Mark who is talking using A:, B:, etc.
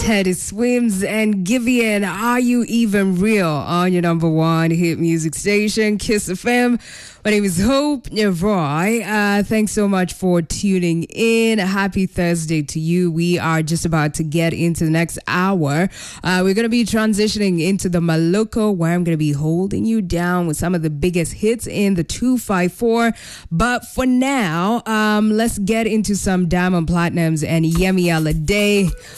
A: Teddy Swims and Giveon, Are You Even Real? On your number one hit music station, Kiss FM. My name is Hope Roy. Thanks so much for tuning in. Happy Thursday to you. We are just about to get into the next hour. We're going to be transitioning into the Maloko, where I'm going to be holding you down with some of the biggest hits in the 254. But for now, let's get into some Diamond Platnumz and Yemi Alade.